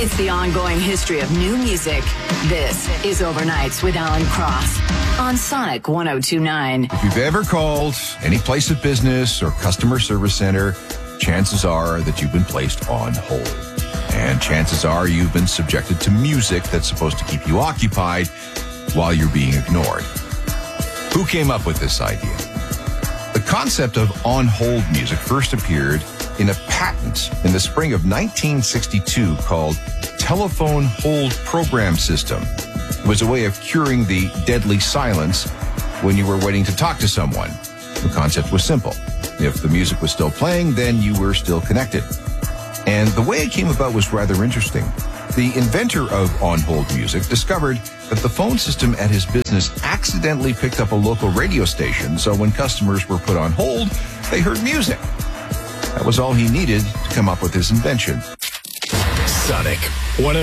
It's the ongoing history of new music. This is Overnights with Alan Cross on Sonic 102.9. If you've ever called any place of business or customer service center, chances are that you've been placed on hold. And chances are you've been subjected to music that's supposed to keep you occupied while you're being ignored. Who came up with this idea? The concept of on-hold music first appeared in a patent in the spring of 1962 called Telephone Hold Program System. It was a way of curing the deadly silence when you were waiting to talk to someone. The concept was simple. If the music was still playing, then you were still connected. And the way it came about was rather interesting. The inventor of on-hold music discovered that the phone system at his business accidentally picked up a local radio station, so when customers were put on hold, they heard music. That was all he needed to come up with his invention. Sonic 102.